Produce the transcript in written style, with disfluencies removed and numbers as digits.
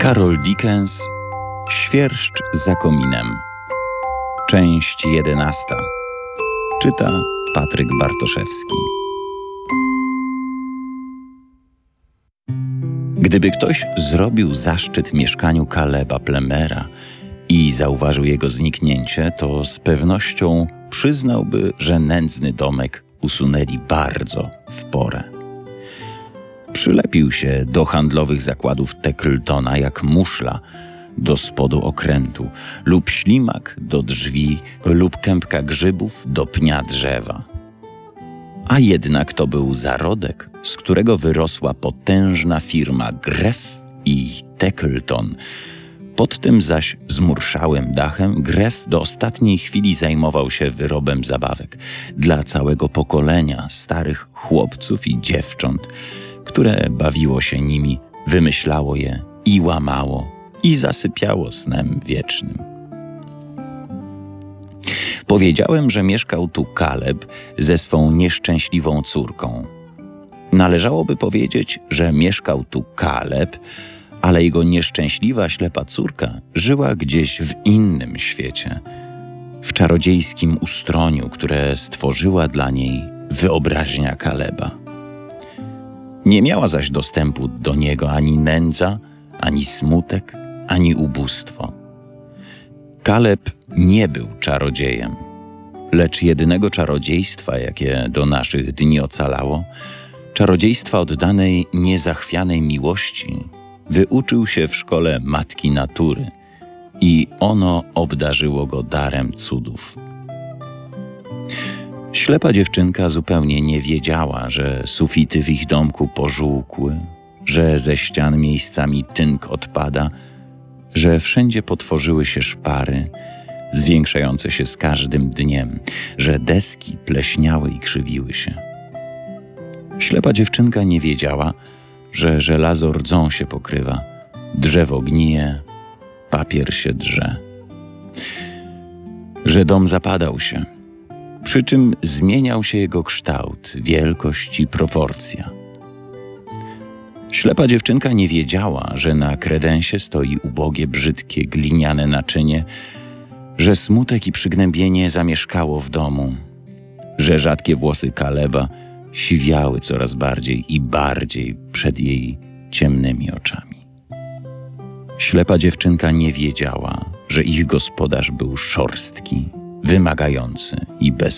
Karol Dickens, Świerszcz za kominem. Część 11. Czyta Patryk Bartoszewski. Gdyby ktoś zrobił zaszczyt mieszkaniu Kaleba Plemera i zauważył jego zniknięcie, to z pewnością przyznałby, że nędzny domek usunęli bardzo w porę. Przylepił się do handlowych zakładów Teckletona jak muszla do spodu okrętu, lub ślimak do drzwi, lub kępka grzybów do pnia drzewa. A jednak to był zarodek, z którego wyrosła potężna firma Greff i Teckleton. Pod tym zaś zmurszałym dachem Greff do ostatniej chwili zajmował się wyrobem zabawek dla całego pokolenia starych chłopców i dziewcząt, które bawiło się nimi, wymyślało je i łamało i zasypiało snem wiecznym. Powiedziałem, że mieszkał tu Kaleb ze swą nieszczęśliwą córką. Należałoby powiedzieć, że mieszkał tu Kaleb, ale jego nieszczęśliwa, ślepa córka żyła gdzieś w innym świecie, w czarodziejskim ustroniu, które stworzyła dla niej wyobraźnia Kaleba. Nie miała zaś dostępu do niego ani nędza, ani smutek, ani ubóstwo. Kaleb nie był czarodziejem, lecz jedynego czarodziejstwa, jakie do naszych dni ocalało, czarodziejstwa oddanej niezachwianej miłości, wyuczył się w szkole matki natury i ono obdarzyło go darem cudów. Ślepa dziewczynka zupełnie nie wiedziała, że sufity w ich domku pożółkły, że ze ścian miejscami tynk odpada, że wszędzie potworzyły się szpary, zwiększające się z każdym dniem, że deski pleśniały i krzywiły się. Ślepa dziewczynka nie wiedziała, że żelazo rdzą się pokrywa, drzewo gnije, papier się drze. Że dom zapadał się, przy czym zmieniał się jego kształt, wielkość i proporcja. Ślepa dziewczynka nie wiedziała, że na kredensie stoi ubogie, brzydkie, gliniane naczynie, że smutek i przygnębienie zamieszkało w domu, że rzadkie włosy Kaleba siwiały coraz bardziej i bardziej przed jej ciemnymi oczami. Ślepa dziewczynka nie wiedziała, że ich gospodarz był szorstki, wymagający i